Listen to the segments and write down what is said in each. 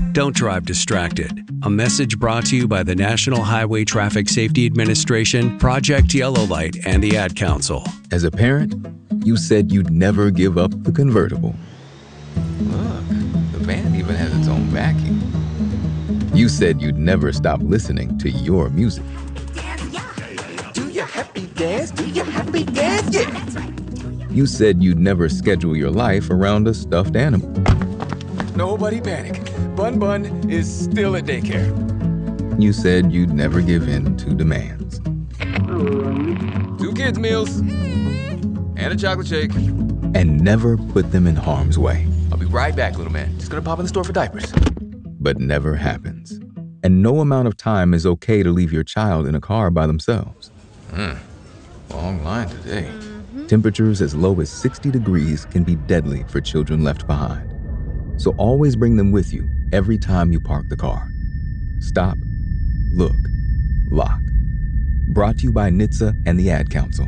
Don't drive distracted. A message brought to you by the National Highway Traffic Safety Administration, Project Yellow Light, and the Ad Council. As a parent, you said you'd never give up the convertible. Look, the van even has its own vacuum. You said you'd never stop listening to your music. Do your happy dance, do your happy dance, yeah. You said you'd never schedule your life around a stuffed animal. Nobody panic. Bun Bun is still at daycare. You said you'd never give in to demands. 2 kids' meals and a chocolate shake. And never put them in harm's way. I'll be right back, little man. Just gonna pop in the store for diapers. But never happens. And no amount of time is okay to leave your child in a car by themselves. Long line today. Temperatures as low as 60 degrees can be deadly for children left behind. So always bring them with you every time you park the car. Stop, look, lock. Brought to you by NHTSA and the Ad Council.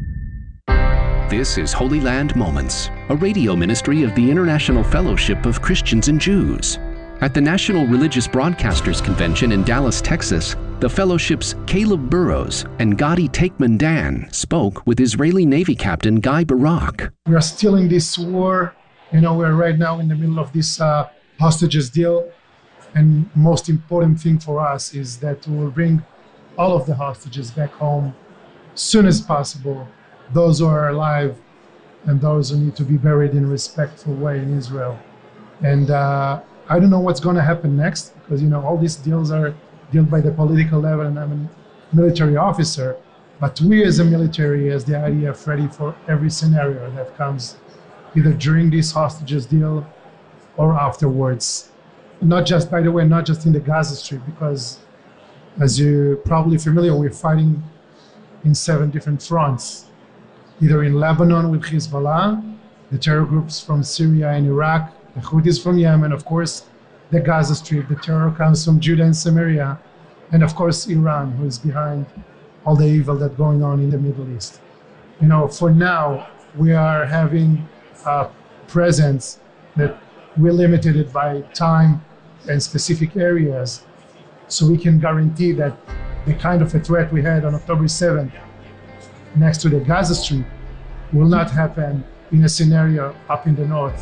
This is Holy Land Moments, a radio ministry of the International Fellowship of Christians and Jews. At the National Religious Broadcasters Convention in Dallas, Texas, the fellowship's Caleb Burrows and Gadi Takeman-Dan spoke with Israeli Navy Captain Guy Barak. We are still in this war. We're right now in the middle of this hostages deal. And most important thing for us is that we will bring all of the hostages back home as soon as possible. Those who are alive and those who need to be buried in a respectful way in Israel. And I don't know what's going to happen next because, all these deals are dealt by the political level and I'm a military officer. But we as a military, as the IDF, ready for every scenario that comes either during this hostages deal or afterwards. Not just in the Gaza Strip, because as you're probably familiar, we're fighting in 7 different fronts, either in Lebanon with Hezbollah, the terror groups from Syria and Iraq, the Houthis from Yemen, of course, the Gaza Strip, the terror comes from Judah and Samaria, and of course Iran, who is behind all the evil that's going on in the Middle East. For now, we are having a presence that we're limited by time and specific areas, so we can guarantee that the kind of a threat we had on October 7th next to the Gaza Strip will not happen in a scenario up in the north.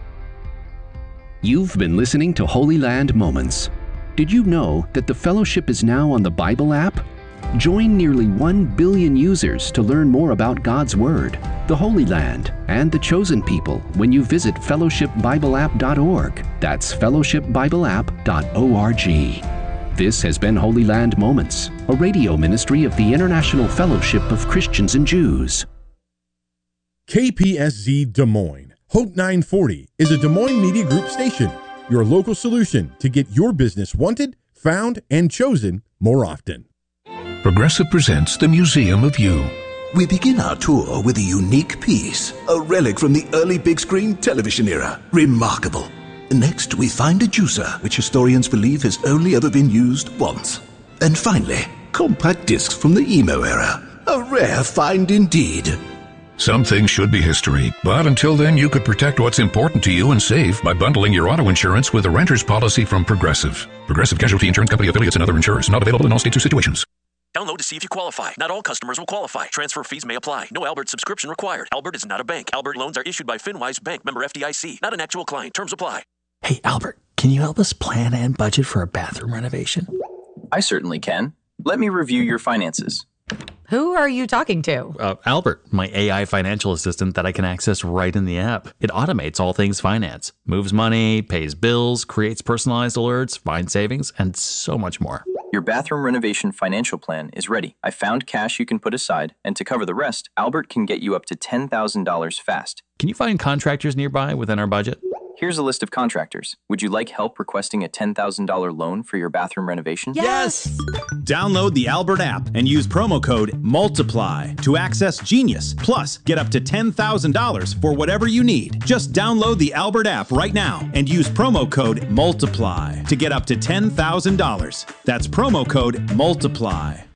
You've been listening to Holy Land Moments. Did you know that the fellowship is now on the Bible app? Join nearly 1 billion users to learn more about God's Word, the Holy Land, and the Chosen People when you visit fellowshipbibleapp.org. That's fellowshipbibleapp.org. This has been Holy Land Moments, a radio ministry of the International Fellowship of Christians and Jews. KPSZ Des Moines. Hope 940 is a Des Moines Media Group station, your local solution to get your business wanted, found, and chosen more often. Progressive presents the Museum of You. We begin our tour with a unique piece, a relic from the early big screen television era. Remarkable. Next, we find a juicer, which historians believe has only ever been used once. And finally, compact discs from the emo era. A rare find indeed. Some things should be history, but until then you could protect what's important to you and save by bundling your auto insurance with a renter's policy from Progressive. Progressive Casualty Insurance Company affiliates and other insurers. Not available in all states or situations. Download to see if you qualify. Not all customers will qualify. Transfer fees may apply. No Albert subscription required. Albert is not a bank. Albert loans are issued by FinWise Bank, member FDIC. Not an actual client. Terms apply. Hey, Albert, can you help us plan and budget for a bathroom renovation? I certainly can. Let me review your finances. Who are you talking to? Albert, my AI financial assistant that I can access right in the app. It automates all things finance, moves money, pays bills, creates personalized alerts, finds savings, and so much more. Your bathroom renovation financial plan is ready. I found cash you can put aside, and to cover the rest, Albert can get you up to $10,000 fast. Can you find contractors nearby within our budget? Here's a list of contractors. Would you like help requesting a $10,000 loan for your bathroom renovation? Yes! Download the Albert app and use promo code MULTIPLY to access Genius. Plus, get up to $10,000 for whatever you need. Just download the Albert app right now and use promo code MULTIPLY to get up to $10,000. That's promo code MULTIPLY.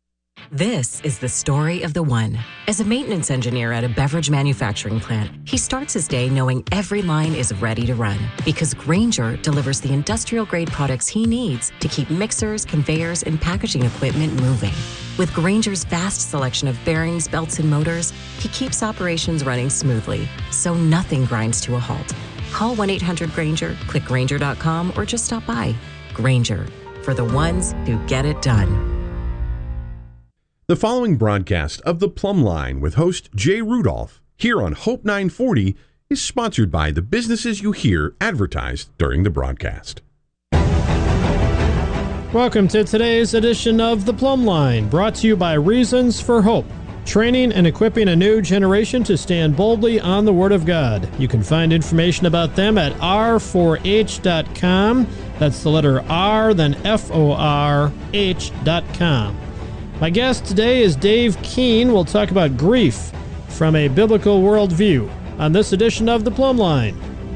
This is the story of the one. As a maintenance engineer at a beverage manufacturing plant, he starts his day knowing every line is ready to run because Grainger delivers the industrial-grade products he needs to keep mixers, conveyors, and packaging equipment moving. With Grainger's vast selection of bearings, belts, and motors, he keeps operations running smoothly, so nothing grinds to a halt. Call 1-800-GRAINGER, click Grainger.com, or just stop by. Grainger, for the ones who get it done. The following broadcast of The Plumb Line with host Jay Rudolph here on Hope 940 is sponsored by the businesses you hear advertised during the broadcast. Welcome to today's edition of The Plumb Line, brought to you by Reasons for Hope, training and equipping a new generation to stand boldly on the Word of God. You can find information about them at r4h.com. That's the letter R, then FORH.com. My guest today is Dave Keene. We'll talk about grief from a biblical worldview on this edition of The Plumb Line.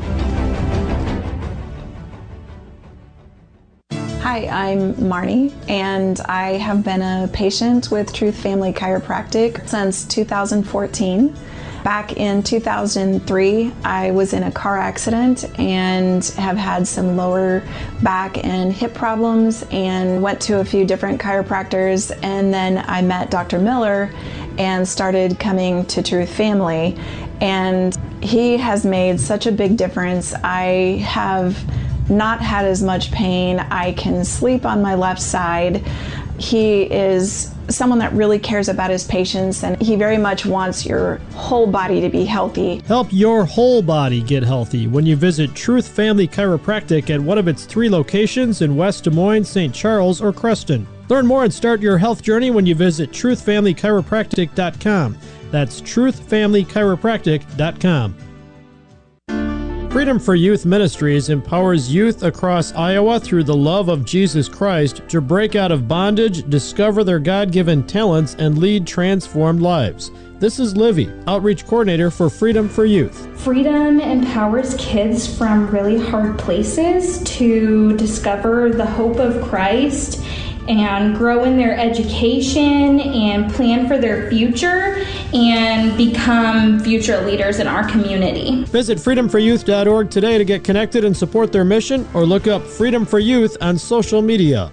Hi, I'm Marnie, and I have been a patient with Truth Family Chiropractic since 2014. Back in 2003, I was in a car accident and have had some lower back and hip problems and went to a few different chiropractors, and then I met Dr. Miller and started coming to Truth Family, and he has made such a big difference. I have not had as much pain. I can sleep on my left side. He is someone that really cares about his patients, and he very much wants your whole body to be healthy. Help your whole body get healthy when you visit Truth Family Chiropractic at one of its 3 locations in West Des Moines, St. Charles, or Creston. Learn more and start your health journey when you visit truthfamilychiropractic.com. That's truthfamilychiropractic.com. Freedom for Youth Ministries empowers youth across Iowa through the love of Jesus Christ to break out of bondage, discover their God-given talents, and lead transformed lives. This is Livy, Outreach Coordinator for Freedom for Youth. Freedom empowers kids from really hard places to discover the hope of Christ and grow in their education and plan for their future and become future leaders in our community. Visit freedomforyouth.org today to get connected and support their mission, or look up Freedom for Youth on social media.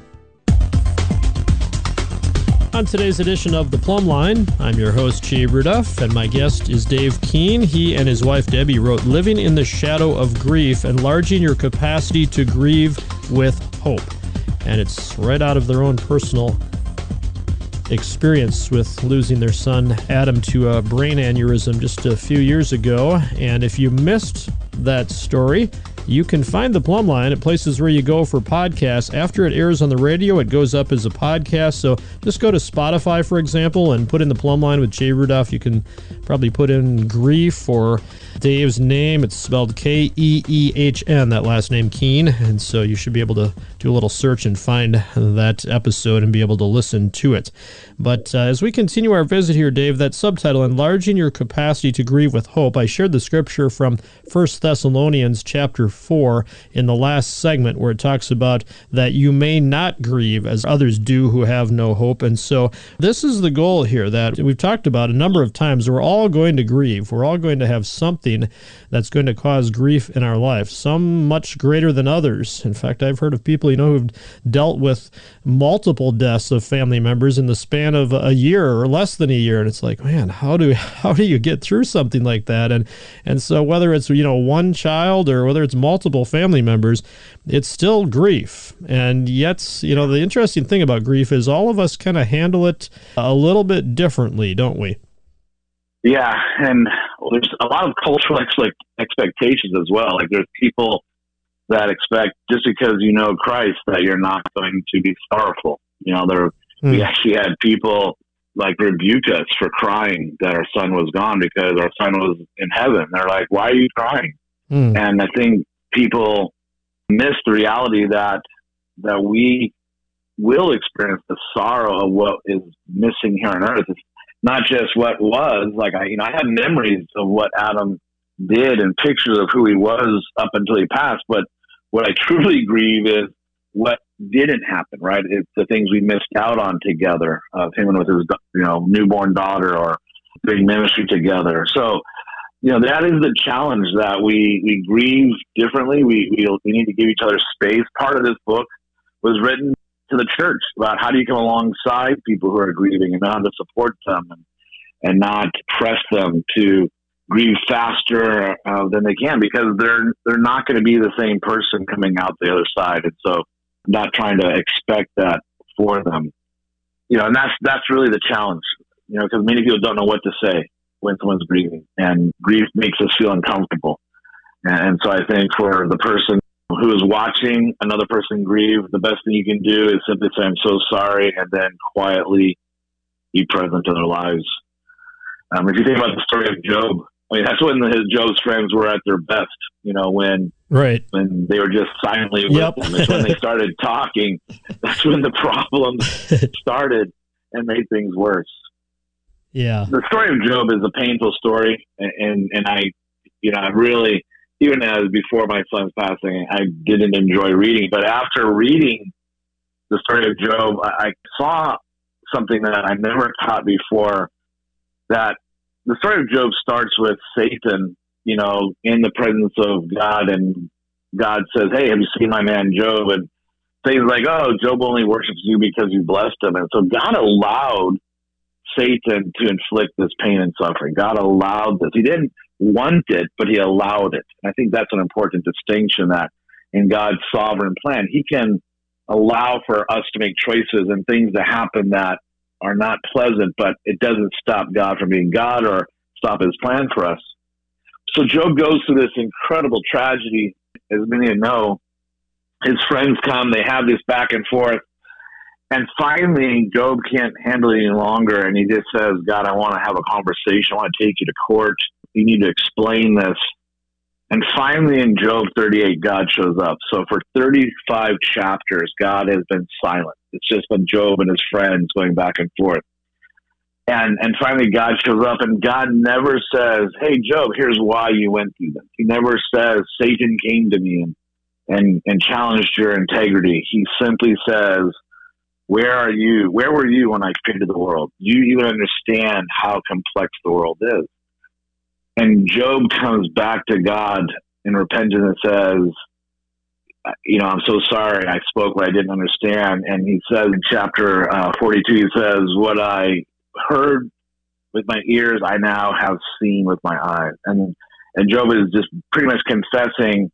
On today's edition of The Plumb Line, I'm your host, Jay Rudolph, and my guest is Dave Keene. He and his wife, Debbie, wrote Living in the Shadow of Grief, Enlarging Your Capacity to Grieve with Hope. And it's right out of their own personal experience with losing their son Adam to a brain aneurysm just a few years ago. And if you missed that story, you can find The Plumb Line at places where you go for podcasts. After it airs on the radio, it goes up as a podcast. So just go to Spotify, for example, and put in The Plumb Line with Jay Rudolph. You can probably put in grief or Dave's name. It's spelled Keehn, that last name, Keene. And so you should be able to do a little search and find that episode and be able to listen to it. But as we continue our visit here, Dave, that subtitle, Enlarging Your Capacity to Grieve with Hope, I shared the scripture from 1 Thessalonians chapter 4 in the last segment, where it talks about that you may not grieve as others do who have no hope. And so this is the goal here that we've talked about a number of times. We're all going to grieve. We're all going to have something that's going to cause grief in our life, some much greater than others. In fact, I've heard of people, who've dealt with multiple deaths of family members in the span of a year or less than a year. And it's like, man, how do you get through something like that? And so whether it's, one child or whether it's multiple family members, it's still grief. And yet, the interesting thing about grief is all of us kind of handle it a little bit differently, don't we? Yeah, and there's a lot of cultural expectations as well. Like there's people that expect just because you know Christ that you're not going to be sorrowful. We actually had people rebuke us for crying that our son was gone because our son was in heaven. They're like, "Why are you crying?" And I think people miss the reality that we will experience the sorrow of what is missing here on earth. It's not just what was. I have memories of what Adam did and pictures of who he was up until he passed. But what I truly grieve is what didn't happen, right? It's the things we missed out on together, of him with his, newborn daughter, or doing ministry together. So, that is the challenge, that we grieve differently. We need to give each other space. Part of this book was written to the church about how do you come alongside people who are grieving and how to support them and not press them to grieve faster than they can, because they're not going to be the same person coming out the other side. And so not trying to expect that for them, and that's really the challenge, because many people don't know what to say when someone's grieving, and grief makes us feel uncomfortable. And so I think for the person who is watching another person grieve, the best thing you can do is simply say, I'm so sorry, and then quietly be present in their lives. If you think about the story of Job, that's when Job's friends were at their best, when they were just silently with him. It's when they started talking, that's when the problems started and made things worse. Yeah. The story of Job is a painful story, and I really, even as before my son's passing, I didn't enjoy reading. But after reading the story of Job, I saw something that I never caught before, that the story of Job starts with Satan, in the presence of God, and God says, hey, have you seen my man Job? And Satan's like, oh, Job only worships you because you blessed him. And so God allowed Satan to inflict this pain and suffering. God allowed this. He didn't want it, but he allowed it. And I think that's an important distinction, that in God's sovereign plan, he can allow for us to make choices and things to happen that are not pleasant, but it doesn't stop God from being God or stop his plan for us. So Job goes through this incredible tragedy. As many of you know, his friends come, they have this back and forth, and finally Job can't handle it any longer, and he just says, God, I want to have a conversation. I want to take you to court. You need to explain this. And finally in Job 38, God shows up. So for 35 chapters, God has been silent. It's just been Job and his friends going back and forth. And finally God shows up, and God never says, hey, Job, here's why you went through this. He never says, Satan came to me and challenged your integrity. He simply says, where are you? Where were you when I created the world? Do you even understand how complex the world is? And Job comes back to God in repentance and says, I'm so sorry. I spoke what I didn't understand. And he says in chapter 42, he says, what I heard with my ears, I now have seen with my eyes. And Job is just pretty much confessing,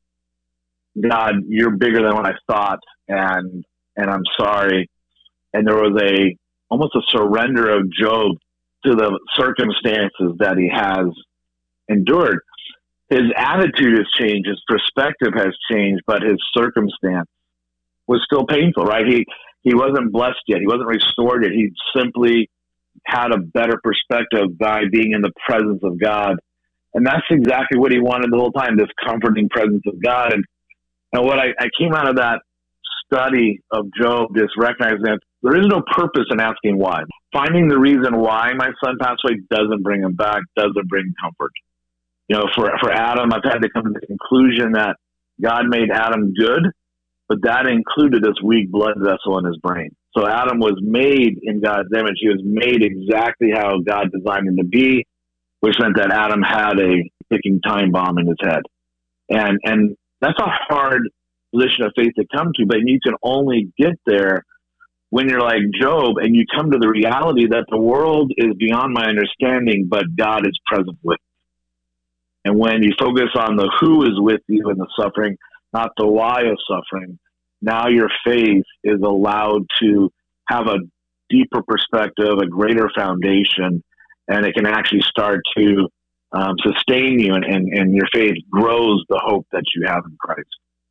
God, you're bigger than what I thought, and I'm sorry. And there was almost a surrender of Job to the circumstances that he has endured. His attitude has changed, his perspective has changed, but his circumstance was still painful, right? He wasn't blessed yet. He wasn't restored yet. He simply had a better perspective by being in the presence of God. And that's exactly what he wanted the whole time, this comforting presence of God. And what I came out of that study of Job, just recognizing that there is no purpose in asking why. Finding the reason why my son passed away doesn't bring him back, doesn't bring comfort. For Adam, I've had to come to the conclusion that God made Adam good, but that included this weak blood vessel in his brain. So Adam was made in God's image. He was made exactly how God designed him to be, which meant that Adam had a ticking time bomb in his head. And that's a hard position of faith to come to, but you can only get there when you're like Job and you come to the reality that the world is beyond my understanding, but God is present with you. And when you focus on the who is with you in the suffering, not the why of suffering, now your faith is allowed to have a deeper perspective, a greater foundation, and it can actually start to sustain you, and your faith grows the hope that you have in Christ.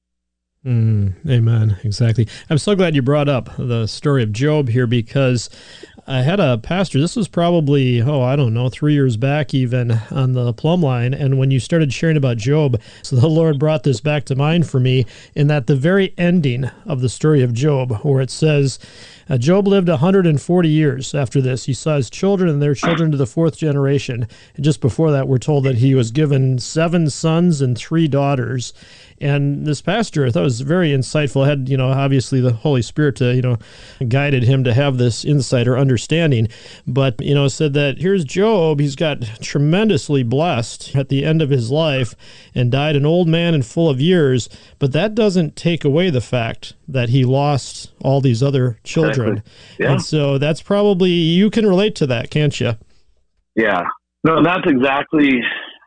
Amen. Exactly. I'm so glad you brought up the story of Job here, because I had a pastor, this was probably, 3 years back even, on the Plumb Line, and when you started sharing about Job, so the Lord brought this back to mind for me, in that the very ending of the story of Job, where it says, Job lived 140 years after this. He saw his children and their children to the fourth generation. And just before that, we're told that he was given 7 sons and 3 daughters. And this pastor, I thought, was very insightful. Had, obviously the Holy Spirit, guided him to have this insight or understanding. But, said that here's Job. He's got tremendously blessed at the end of his life and died an old man and full of years. But that doesn't take away the fact that he lost all these other children. Exactly. Yeah. And so that's probably, you can relate to that, can't you? Yeah. No, that's exactly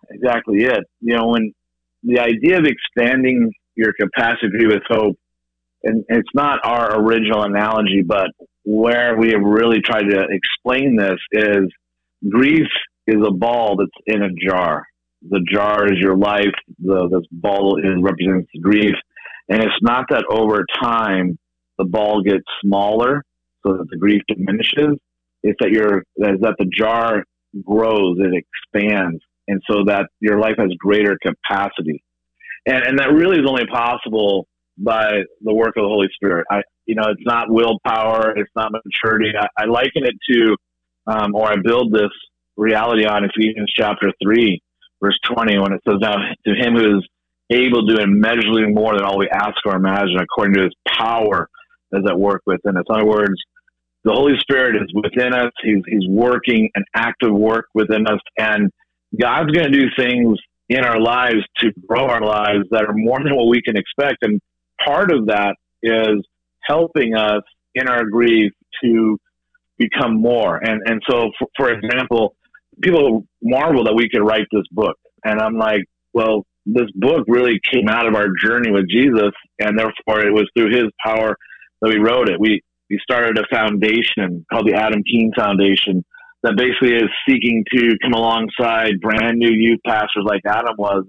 it. When the idea of expanding your capacity with hope, and it's not our original analogy, but where we have really tried to explain this is grief is a ball that's in a jar. The jar is your life. This ball represents grief. And it's not that over time the ball gets smaller so that the grief diminishes. It's that the jar grows, it expands, and so that your life has greater capacity. And that really is only possible by the work of the Holy Spirit. It's not willpower, it's not maturity. I liken it to, or I build this reality on Ephesians chapter 3, verse 20, when it says, "Now to him who is able to do immeasurably more than all we ask or imagine, according to his power is at work within us." In other words, the Holy Spirit is within us. He's working an active work within us, and God's going to do things in our lives to grow our lives that are more than what we can expect. And part of that is helping us in our grief to become more. And so, for example, people marvel that we could write this book. And I'm like, well, this book really came out of our journey with Jesus, and therefore it was through his power that we wrote it. We started a foundation called the Adam Keene Foundation that basically is seeking to come alongside brand new youth pastors like Adam was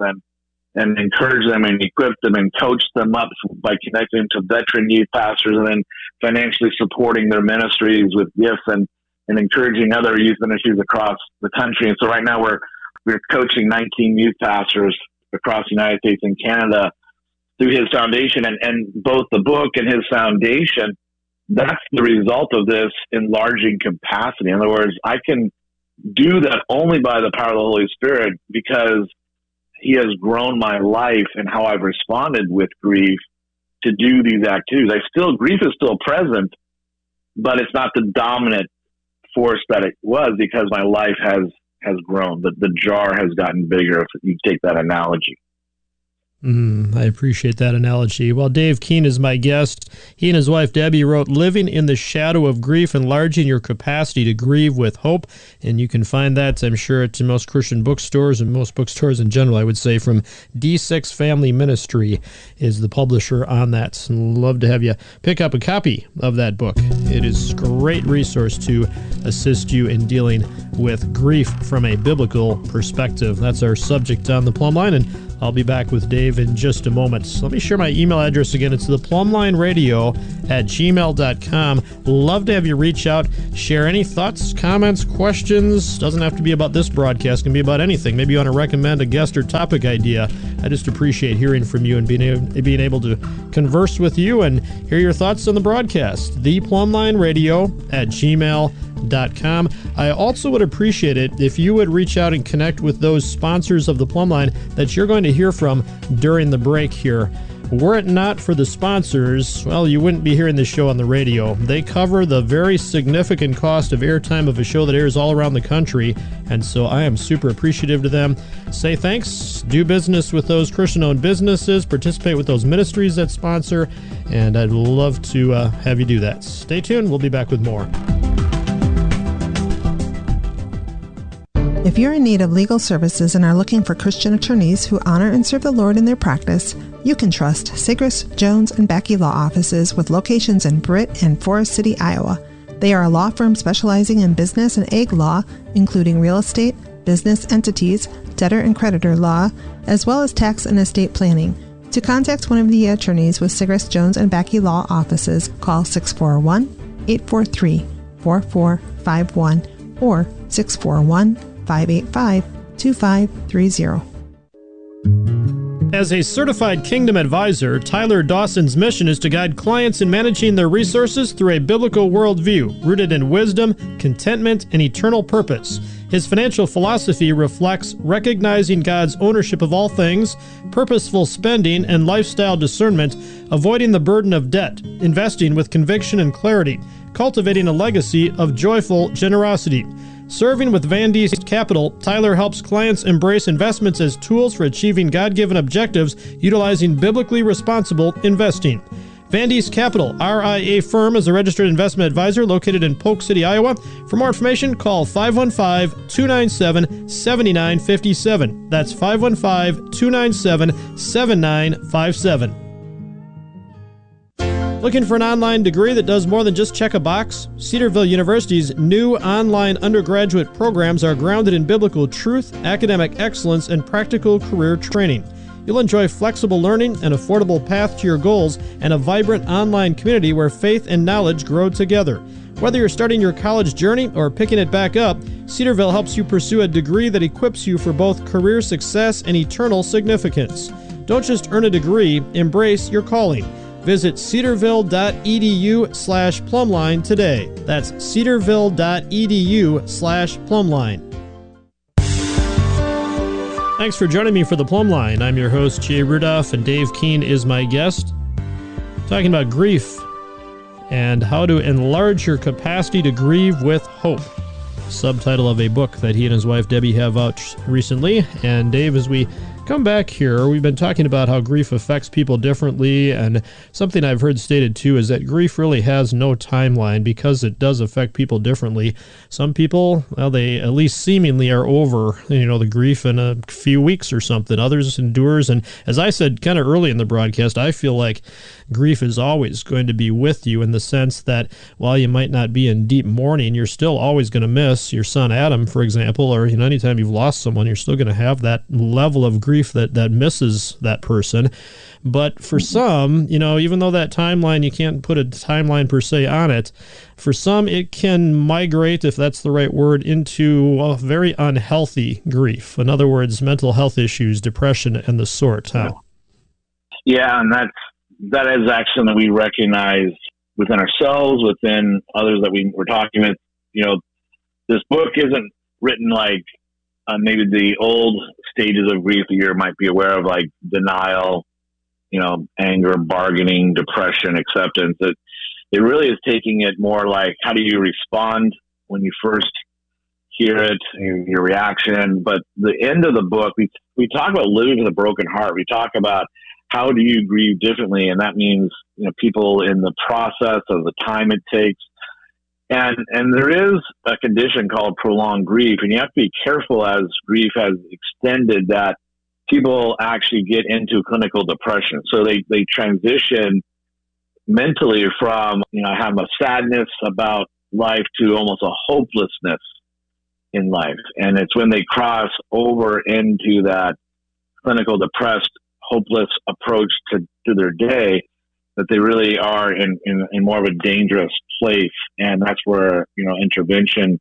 and encourage them and equip them and coach them up by connecting them to veteran youth pastors and then financially supporting their ministries with gifts and encouraging other youth ministries across the country. And so right now we're coaching 19 youth pastors across the United States and Canada through his foundation, and both the book and his foundation, that's the result of this enlarging capacity. In other words, I can do that only by the power of the Holy Spirit because he has grown my life and how I've responded with grief to do these activities. Grief is still present, but it's not the dominant force that it was because my life has grown. The jar has gotten bigger, if you take that analogy. I appreciate that analogy. Well, Dave Keene is my guest. He and his wife, Debbie, wrote Living in the Shadow of Grief, Enlarging Your Capacity to Grieve with Hope. And you can find that, I'm sure, at most Christian bookstores and most bookstores in general, I would say, from D6 Family Ministry is the publisher on that. And love to have you pick up a copy of that book. It is a great resource to assist you in dealing with grief from a biblical perspective. That's our subject on the Plumb Line, and I'll be back with Dave in just a moment. So let me share my email address again. It's theplumblineradio@gmail.com. Love to have you reach out, share any thoughts, comments, questions. Doesn't have to be about this broadcast. It can be about anything. Maybe you want to recommend a guest or topic idea. I just appreciate hearing from you and being able to converse with you and hear your thoughts on the broadcast. theplumblineradio@gmail.com. I also would appreciate it if you would reach out and connect with those sponsors of the Plumb Line that you're going to hear from during the break here. Were it not for the sponsors, well, you wouldn't be hearing this show on the radio. They cover the very significant cost of airtime of a show that airs all around the country, and so I am super appreciative to them. Say thanks, do business with those Christian-owned businesses, participate with those ministries that sponsor, and I'd love to have you do that. Stay tuned. We'll be back with more. If you're in need of legal services and are looking for Christian attorneys who honor and serve the Lord in their practice, you can trust Sigris, Jones, and Becky Law Offices with locations in Britt and Forest City, Iowa. They are a law firm specializing in business and ag law, including real estate, business entities, debtor and creditor law, as well as tax and estate planning. To contact one of the attorneys with Sigris, Jones, and Becky Law Offices, call 641-843-4451 or 641-585-2530. As a certified Kingdom advisor, Tyler Dawson's mission is to guide clients in managing their resources through a biblical worldview rooted in wisdom, contentment, and eternal purpose. His financial philosophy reflects recognizing God's ownership of all things, purposeful spending, and lifestyle discernment, avoiding the burden of debt, investing with conviction and clarity, cultivating a legacy of joyful generosity. Serving with Van Deest Capital, Tyler helps clients embrace investments as tools for achieving God-given objectives utilizing biblically responsible investing. Van Deest Capital, RIA firm, is a registered investment advisor located in Polk City, Iowa. For more information, call 515-297-7957. That's 515-297-7957. Looking for an online degree that does more than just check a box? Cedarville University's new online undergraduate programs are grounded in biblical truth, academic excellence, and practical career training. You'll enjoy flexible learning, an affordable path to your goals, and a vibrant online community where faith and knowledge grow together. Whether you're starting your college journey or picking it back up, Cedarville helps you pursue a degree that equips you for both career success and eternal significance. Don't just earn a degree, embrace your calling. Visit cedarville.edu/plumline today. That's cedarville.edu/plumline. Thanks for joining me for the Plumb Line. I'm your host, Jay Rudolph, and Dave Keene is my guest. Talking about grief and how to enlarge your capacity to grieve with hope. Subtitle of a book that he and his wife Debbie have out recently. And Dave, as we come back here, we've been talking about how grief affects people differently, and something I've heard stated too is that grief really has no timeline because it does affect people differently. Some people, well, they at least seemingly are over, the grief in a few weeks or something. Others endures, and as I said kind of early in the broadcast, I feel like grief is always going to be with you in the sense that while you might not be in deep mourning, you're still always going to miss your son Adam, for example, or anytime you've lost someone, you're still going to have that level of grief that misses that person. But for some, even though that timeline, you can't put a timeline per se on it, for some it can migrate, if that's the right word, into a very unhealthy grief. In other words, mental health issues, depression, and the sort. Huh? Yeah, and that is actually that we recognize within ourselves, within others that we're talking with. This book isn't written like maybe the old stages of grief that you might be aware of, like denial, anger, bargaining, depression, acceptance. It really is taking it more like, how do you respond when you first hear it, your reaction. But the end of the book, we talk about living with a broken heart. We talk about how do you grieve differently, and that means people in the process of the time it takes. And there is a condition called prolonged grief, and you have to be careful as grief has extended that people actually get into clinical depression. So they transition mentally from, have a sadness about life to almost a hopelessness in life. And it's when they cross over into that clinical depressed, hopeless approach to their day that they really are in more of a dangerous place. And that's where, intervention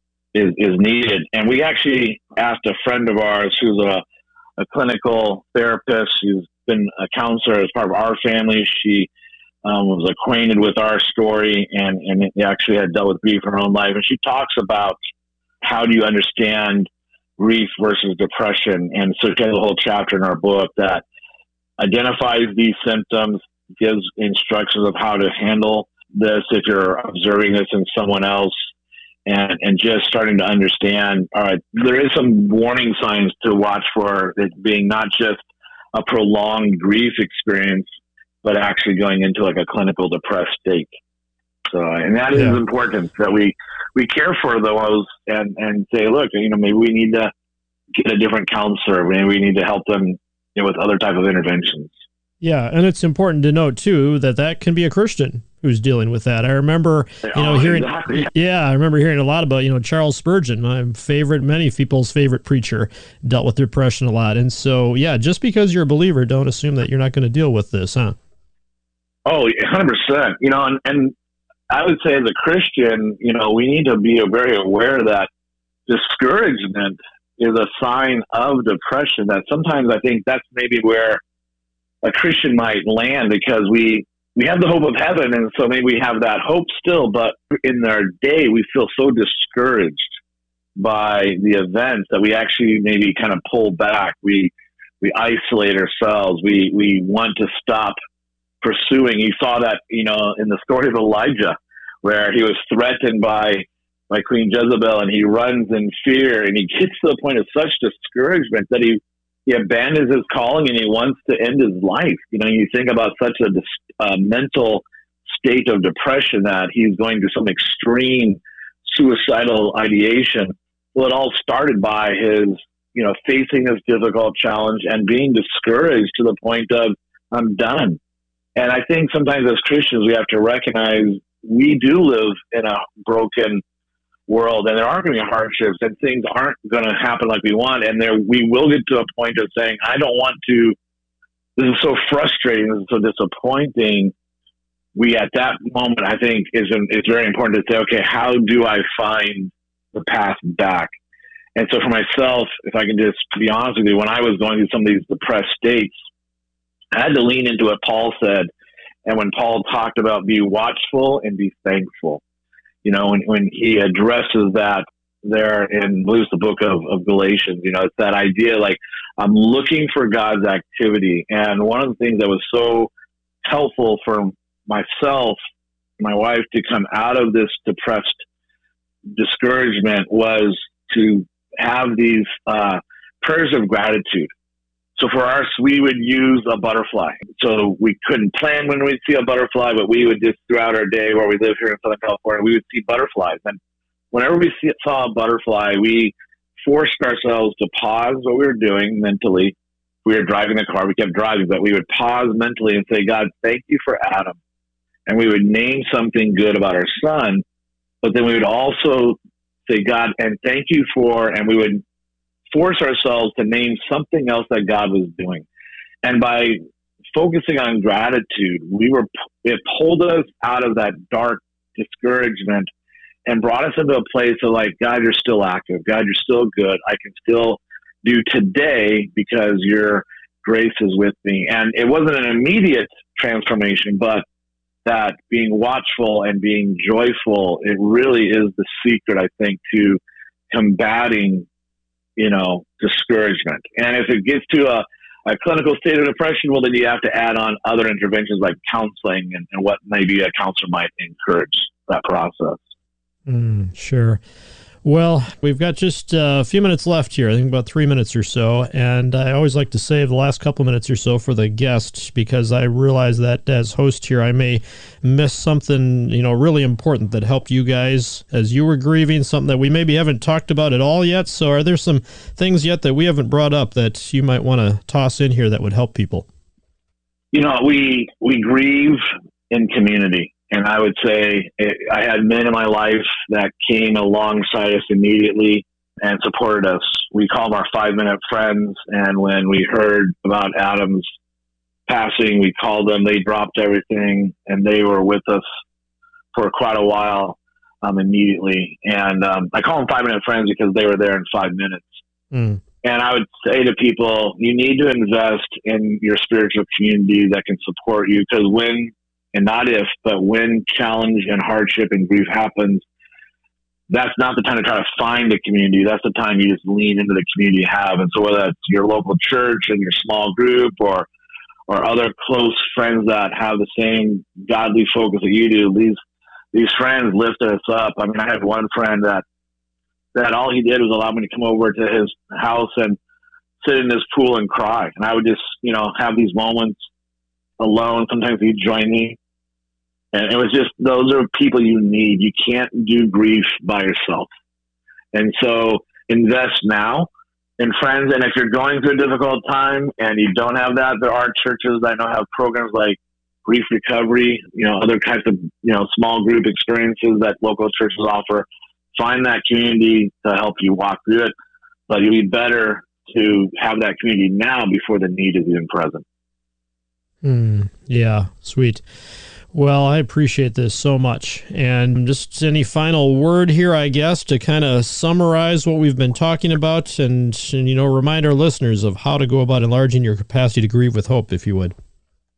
is needed. And we actually asked a friend of ours who's a clinical therapist. She's been a counselor as part of our family. She was acquainted with our story and actually had dealt with grief in her own life. And she talks about how do you understand grief versus depression. And so she has a whole chapter in our book that identifies these symptoms, gives instructions of how to handle this if you're observing this in someone else, and just starting to understand, all right, there is some warning signs to watch for it being not just a prolonged grief experience, but actually going into like a clinical depressed state. So, and that is important that we care for those and say, look, maybe we need to get a different counselor. Maybe we need to help them with other type of interventions. Yeah, and it's important to note too that can be a Christian who's dealing with that. I remember, hearing, exactly. I remember hearing a lot about, Charles Spurgeon, many people's favorite preacher, dealt with depression a lot. And so, just because you're a believer, don't assume that you're not going to deal with this, huh? Oh, 100%. And I would say as a Christian, we need to be very aware that discouragement is a sign of depression. That sometimes I think that's maybe where a Christian might land, because we have the hope of heaven, and so maybe we have that hope still, but in our day we feel so discouraged by the events that we actually maybe kind of pull back. We isolate ourselves. We want to stop pursuing. You saw that, in the story of Elijah, where he was threatened by Queen Jezebel, and he runs in fear, and he gets to the point of such discouragement that he abandons his calling and he wants to end his life. You think about such a mental state of depression that he's going to some extreme suicidal ideation. Well, it all started by his, facing this difficult challenge and being discouraged to the point of, I'm done. And I think sometimes as Christians, we have to recognize we do live in a broken world, and there are going to be hardships, and things aren't going to happen like we want. And we will get to a point of saying, I don't want to, this is so frustrating, this is so disappointing. We, at that moment, I think it's very important to say, okay, how do I find the path back? And so for myself, if I can just be honest with you, when I was going through some of these depressed states, I had to lean into what Paul said. And when Paul talked about be watchful and be thankful, when he addresses that there in, I believe, the book of Galatians, it's that idea, like, I'm looking for God's activity. And one of the things that was so helpful for myself, my wife, to come out of this depressed discouragement was to have these prayers of gratitude. So for us, we would use a butterfly. So we couldn't plan when we'd see a butterfly, but we would just, throughout our day where we live here in Southern California, we would see butterflies. And whenever we saw a butterfly, we forced ourselves to pause what we were doing mentally. We were driving the car, we kept driving, but we would pause mentally and say, God, thank you for Adam. And we would name something good about our son, but then we would also say, God, and thank you for, and we would force ourselves to name something else that God was doing. And by focusing on gratitude, it pulled us out of that dark discouragement and brought us into a place of like, God, you're still active. God, you're still good. I can still do today because your grace is with me. And it wasn't an immediate transformation, but that being watchful and being joyful, it really is the secret, I think, to combating, discouragement. And if it gets to a clinical state of depression, well, then you have to add on other interventions like counseling and what maybe a counselor might encourage that process. Sure. Well, we've got just a few minutes left here, I think about 3 minutes or so, and I always like to save the last couple minutes or so for the guests because I realize that as host here, I may miss something, really important that helped you guys as you were grieving, something that we maybe haven't talked about at all yet. So are there some things yet that we haven't brought up that you might want to toss in here that would help people? We grieve in community. And I would say I had men in my life that came alongside us immediately and supported us. We call them our 5-minute friends. And when we heard about Adam's passing, we called them. They dropped everything, and they were with us for quite a while immediately. And I call them 5-minute friends because they were there in 5 minutes. And I would say to people, you need to invest in your spiritual community that can support you, because and not if, but when challenge and hardship and grief happens, that's not the time to try to find a community. That's the time you just lean into the community you have. And so whether that's your local church and your small group or other close friends that have the same godly focus that you do, these friends lifted us up. I mean, I had one friend that all he did was allow me to come over to his house and sit in his pool and cry. And I would just, have these moments alone. Sometimes he'd join me. And it was just, those are people you need. You can't do grief by yourself. And so invest now in friends. And if you're going through a difficult time and you don't have that, there are churches that I know have programs like grief recovery, other kinds of, small group experiences that local churches offer. Find that community to help you walk through it. But it'd be better to have that community now before the need is even present. Yeah, sweet. Well, I appreciate this so much. And just any final word here, I guess, to kind of summarize what we've been talking about and remind our listeners of how to go about enlarging your capacity to grieve with hope, if you would.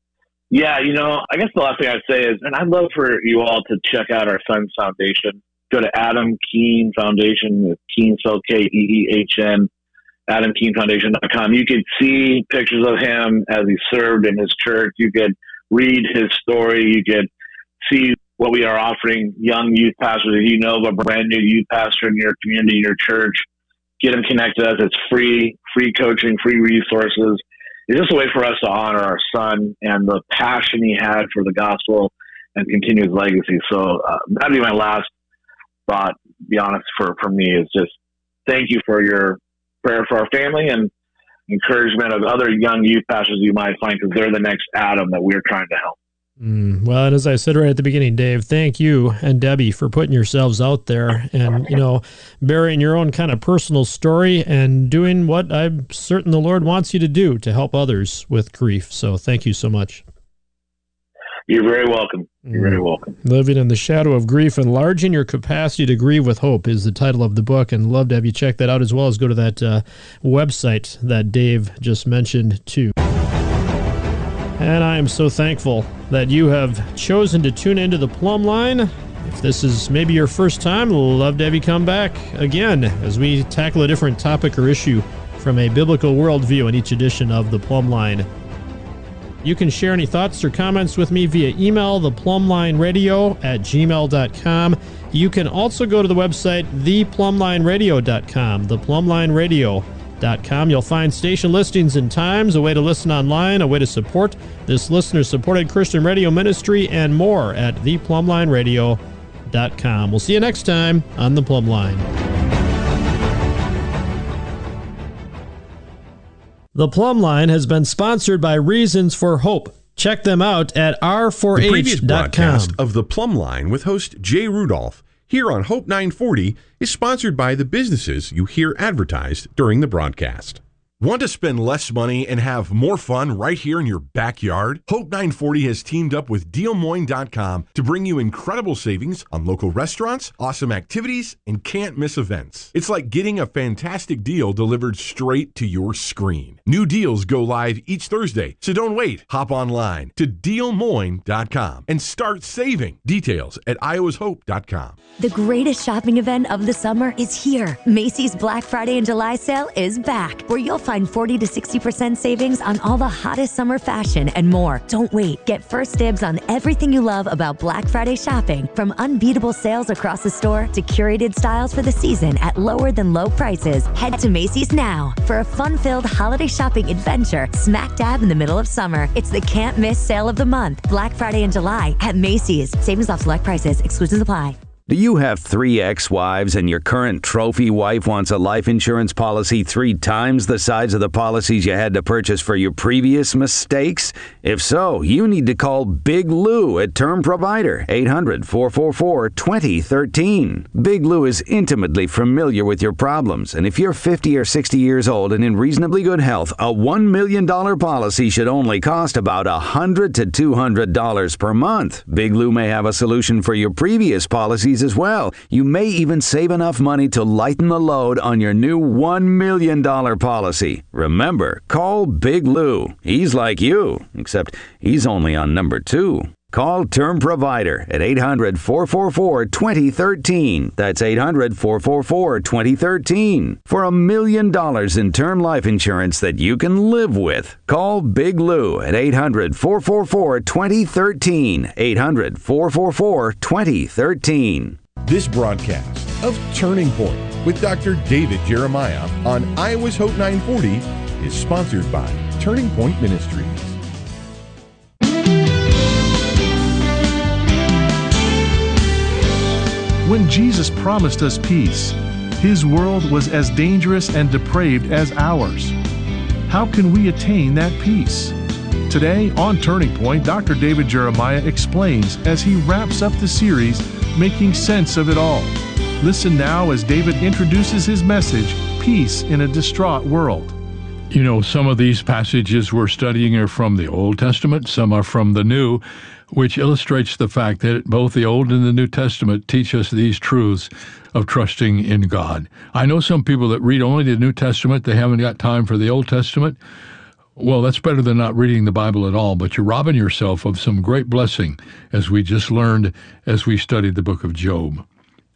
Yeah, I guess the last thing I'd say is, and I'd love for you all to check out our Son's Foundation go to Adam Keene Foundation, Keene spelled K-E-E-H-N, AdamKeeneFoundation.com. You could see pictures of him as he served in his church. You could read his story. You could see what we are offering young youth pastors. If you know of a brand new youth pastor in your community, your church, get him connected to us. It's free coaching, free resources. It's just a way for us to honor our son and the passion he had for the gospel and continue his legacy. So that'd be my last thought, to be honest, for me, is just thank you for your prayer for our family and encouragement of other young youth pastors you might find, because they're the next Adam that we're trying to help. Well, and as I said right at the beginning, Dave, thank you and Debbie for putting yourselves out there and, bearing your own kind of personal story and doing what I'm certain the Lord wants you to do to help others with grief. So thank you so much. You're very welcome. You're very welcome. Living in the Shadow of Grief, Enlarging Your Capacity to Grieve with Hope is the title of the book, and love to have you check that out, as well as go to that website that Dave just mentioned too. And I am so thankful that you have chosen to tune into the Plumb Line. If this is maybe your first time, love to have you come back again as we tackle a different topic or issue from a biblical worldview in each edition of the Plumb Line. You can share any thoughts or comments with me via email, theplumblineradio@gmail.com. You can also go to the website, theplumblineradio.com, theplumblineradio.com. You'll find station listings and times, a way to listen online, a way to support this listener-supported Christian radio ministry, and more at theplumblineradio.com. We'll see you next time on The Plumb Line. The Plumb Line has been sponsored by Reasons for Hope. Check them out at r4h.com. The previous broadcast of The Plumb Line with host Jay Rudolph here on Hope 940 is sponsored by the businesses you hear advertised during the broadcast. Want to spend less money and have more fun right here in your backyard? Hope 940 has teamed up with DealMoine.com to bring you incredible savings on local restaurants, awesome activities, and can't miss events. It's like getting a fantastic deal delivered straight to your screen. New deals go live each Thursday, so don't wait. Hop online to DealMoine.com and start saving. Details at iowashope.com. The greatest shopping event of the summer is here. Macy's Black Friday and July sale is back, where you'll find 40 to 60% savings on all the hottest summer fashion and more. Don't wait. Get first dibs on everything you love about Black Friday shopping, from unbeatable sales across the store to curated styles for the season at lower than low prices. Head to Macy's now for a fun-filled holiday shopping adventure smack dab in the middle of summer. It's the can't miss sale of the month, Black Friday and July at Macy's. Savings off select prices. Exclusions apply. Do you have 3 ex-wives and your current trophy wife wants a life insurance policy 3 times the size of the policies you had to purchase for your previous mistakes? If so, you need to call Big Lou at Term Provider, 800-444-2013. Big Lou is intimately familiar with your problems, and if you're 50 or 60 years old and in reasonably good health, a $1 million policy should only cost about $100 to $200 per month. Big Lou may have a solution for your previous policies as well. You may even save enough money to lighten the load on your new $1 million policy. Remember, call Big Lou. He's like you, except he's only on number 2. Call Term Provider at 800-444-2013. That's 800-444-2013. For $1 million in term life insurance that you can live with. Call Big Lou at 800-444-2013. 800-444-2013. This broadcast of Turning Point with Dr. David Jeremiah on Iowa's Hope 940 is sponsored by Turning Point Ministries. When Jesus promised us peace, His world was as dangerous and depraved as ours. How can we attain that peace? Today on Turning Point, Dr. David Jeremiah explains as he wraps up the series, Making Sense of It All. Listen now as David introduces his message, Peace in a Distraught World. You know, some of these passages we're studying are from the Old Testament, some are from the New, which illustrates the fact that both the Old and the New Testament teach us these truths of trusting in God. I know some people that read only the New Testament, they haven't got time for the Old Testament. Well, that's better than not reading the Bible at all, but you're robbing yourself of some great blessing, as we just learned as we studied the book of Job.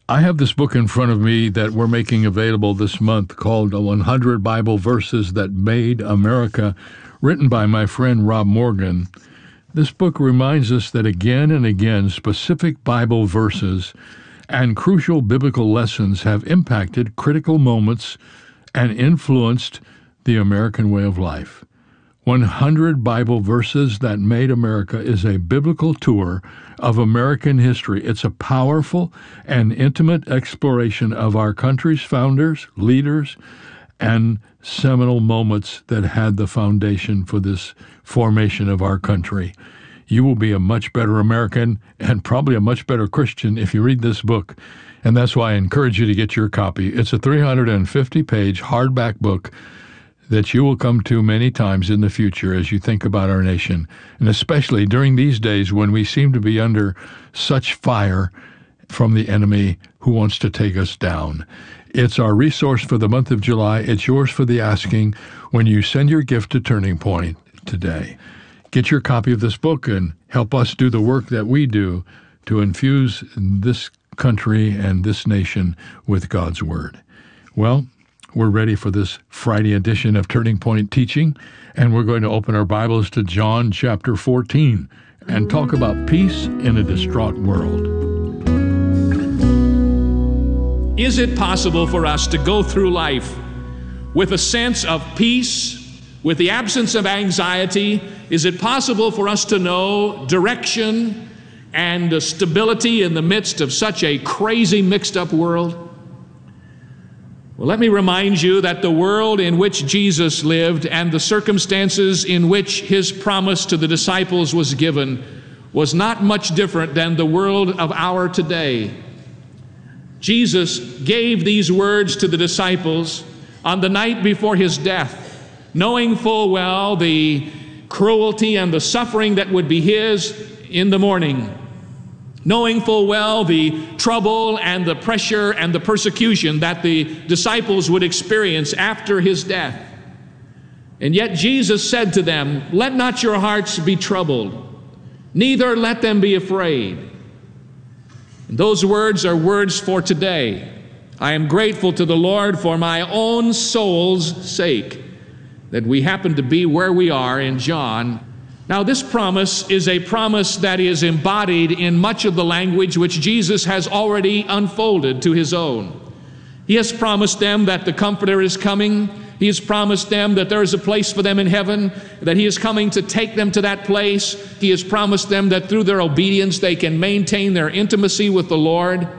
I have this book in front of me that we're making available this month called 100 Bible Verses That Made America, written by my friend Rob Morgan. This book reminds us that again and again, specific Bible verses and crucial biblical lessons have impacted critical moments and influenced the American way of life. 100 Bible Verses That Made America is a biblical tour of American history. It's a powerful and intimate exploration of our country's founders, leaders, and seminal moments that had the foundation for this formation of our country. You will be a much better American and probably a much better Christian if you read this book, and that's why I encourage you to get your copy. It's a 350-page hardback book that you will come to many times in the future as you think about our nation, and especially during these days when we seem to be under such fire from the enemy who wants to take us down. It's our resource for the month of July. It's yours for the asking when you send your gift to Turning Point today. Get your copy of this book and help us do the work that we do to infuse this country and this nation with God's Word. Well, we're ready for this Friday edition of Turning Point Teaching, and we're going to open our Bibles to John chapter 14 and talk about peace in a distraught world. Is it possible for us to go through life with a sense of peace, with the absence of anxiety? Is it possible for us to know direction and stability in the midst of such a crazy, mixed-up world? Well, let me remind you that the world in which Jesus lived and the circumstances in which his promise to the disciples was given was not much different than the world of our today. Jesus gave these words to the disciples on the night before his death, knowing full well the cruelty and the suffering that would be his in the morning, knowing full well the trouble and the pressure and the persecution that the disciples would experience after his death. And yet Jesus said to them, "Let not your hearts be troubled, neither let them be afraid." And those words are words for today. I am grateful to the Lord for my own soul's sake that we happen to be where we are in John. Now, this promise is a promise that is embodied in much of the language which Jesus has already unfolded to his own. He has promised them that the Comforter is coming. He has promised them that there is a place for them in heaven, that he is coming to take them to that place. He has promised them that through their obedience they can maintain their intimacy with the Lord.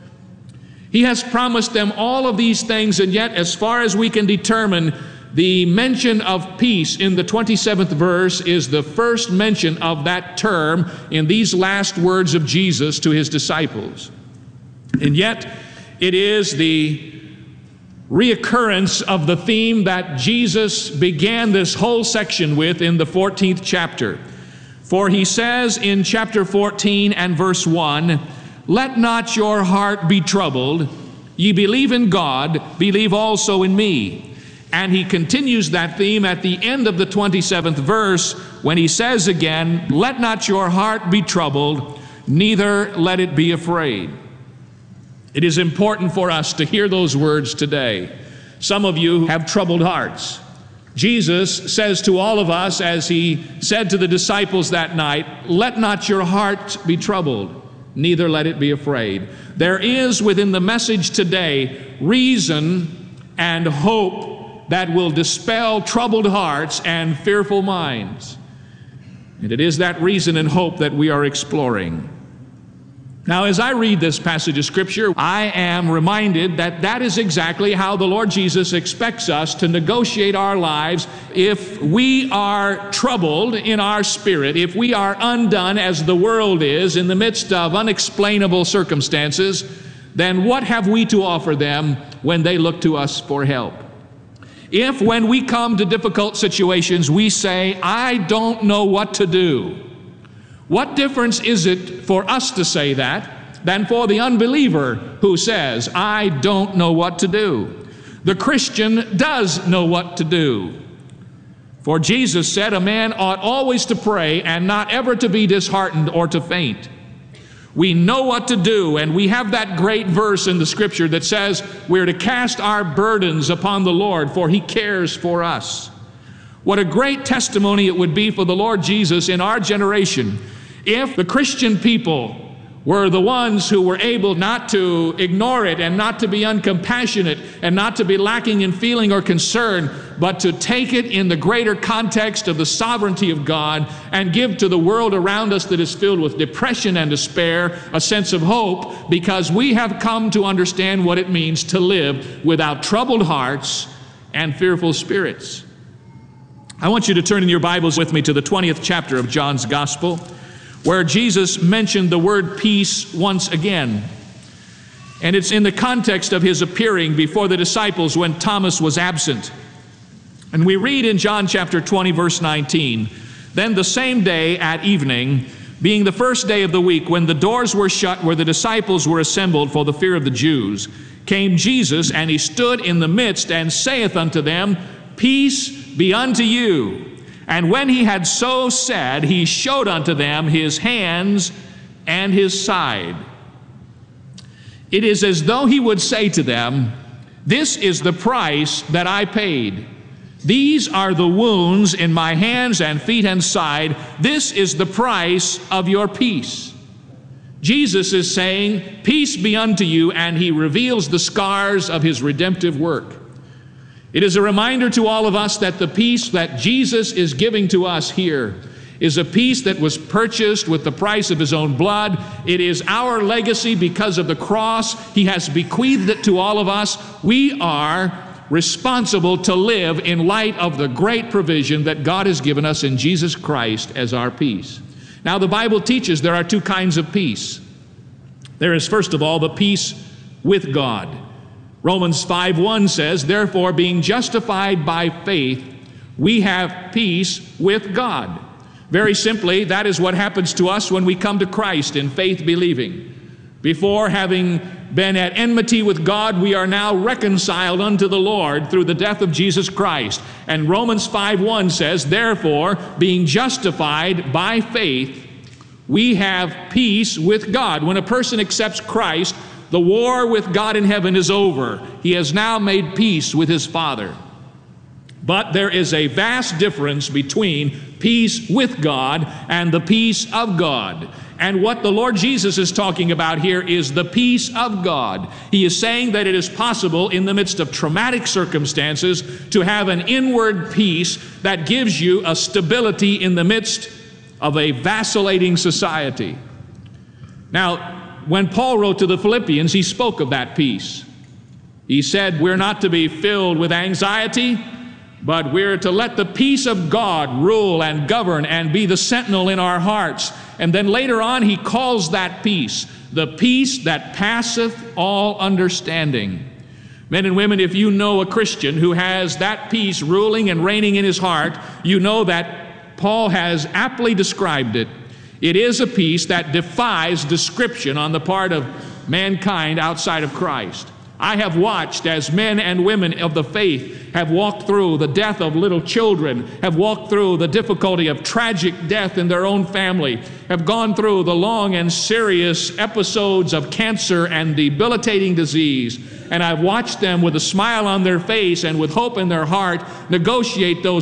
He has promised them all of these things, and yet, as far as we can determine, the mention of peace in the 27th verse is the first mention of that term in these last words of Jesus to his disciples. And yet, it is the reoccurrence of the theme that Jesus began this whole section with in the 14th chapter. For he says in chapter 14 and verse 1, "Let not your heart be troubled. Ye believe in God, believe also in me." And he continues that theme at the end of the 27th verse when he says again, "Let not your heart be troubled, neither let it be afraid." It is important for us to hear those words today. Some of you have troubled hearts. Jesus says to all of us, as he said to the disciples that night, "Let not your heart be troubled, neither let it be afraid." There is within the message today reason and hope that will dispel troubled hearts and fearful minds. And it is that reason and hope that we are exploring. Now, as I read this passage of Scripture, I am reminded that that is exactly how the Lord Jesus expects us to negotiate our lives if we are troubled in our spirit, if we are undone as the world is in the midst of unexplainable circumstances. Then what have we to offer them when they look to us for help? If when we come to difficult situations we say, "I don't know what to do," what difference is it for us to say that than for the unbeliever who says, "I don't know what to do"? The Christian does know what to do. For Jesus said a man ought always to pray and not ever to be disheartened or to faint. We know what to do, and we have that great verse in the Scripture that says we're to cast our burdens upon the Lord, for He cares for us. What a great testimony it would be for the Lord Jesus in our generation if the Christian people were the ones who were able not to ignore it and not to be uncompassionate and not to be lacking in feeling or concern, but to take it in the greater context of the sovereignty of God and give to the world around us that is filled with depression and despair a sense of hope, because we have come to understand what it means to live without troubled hearts and fearful spirits. I want you to turn in your Bibles with me to the 20th chapter of John's Gospel, where Jesus mentioned the word peace once again. And it's in the context of His appearing before the disciples when Thomas was absent. And we read in John chapter 20, verse 19, "Then the same day at evening, being the first day of the week, when the doors were shut where the disciples were assembled for the fear of the Jews, came Jesus, and He stood in the midst, and saith unto them, Peace be unto you. And when He had so said, He showed unto them His hands and His side." It is as though He would say to them, "This is the price that I paid. These are the wounds in my hands and feet and side. This is the price of your peace." Jesus is saying, "Peace be unto you," and He reveals the scars of His redemptive work. It is a reminder to all of us that the peace that Jesus is giving to us here is a peace that was purchased with the price of His own blood. It is our legacy because of the cross. He has bequeathed it to all of us. We are responsible to live in light of the great provision that God has given us in Jesus Christ as our peace. Now, the Bible teaches there are two kinds of peace. There is, first of all, the peace with God. Romans 5:1 says, "Therefore, being justified by faith, we have peace with God." Very simply, that is what happens to us when we come to Christ in faith believing. Before having been at enmity with God, we are now reconciled unto the Lord through the death of Jesus Christ. And Romans 5:1 says, "Therefore, being justified by faith, we have peace with God." When a person accepts Christ, the war with God in heaven is over. He has now made peace with his Father. But there is a vast difference between peace with God and the peace of God. And what the Lord Jesus is talking about here is the peace of God. He is saying that it is possible in the midst of traumatic circumstances to have an inward peace that gives you a stability in the midst of a vacillating society. Now, when Paul wrote to the Philippians, he spoke of that peace. He said, we're not to be filled with anxiety, but we're to let the peace of God rule and govern and be the sentinel in our hearts. And then later on, he calls that peace the peace that passeth all understanding. Men and women, if you know a Christian who has that peace ruling and reigning in his heart, you know that Paul has aptly described it. It is a peace that defies description on the part of mankind outside of Christ. I have watched as men and women of the faith have walked through the death of little children, have walked through the difficulty of tragic death in their own family, have gone through the long and serious episodes of cancer and debilitating disease. And I've watched them with a smile on their face and with hope in their heart negotiate those